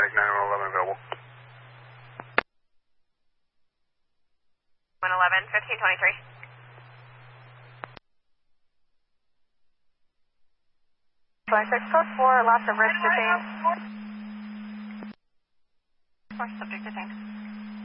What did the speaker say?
make 9111 available. 111, 1523. 26 code 4, lots of risk detained. 4, subject detained.